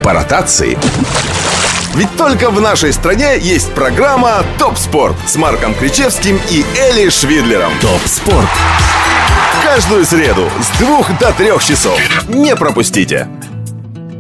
по ротации. Ведь только в нашей стране есть программа «Топ Спорт» с Марком Кричевским и Эли Швидлером. ТОП Спорт. Каждую среду с 2 до 3 часов. Не пропустите.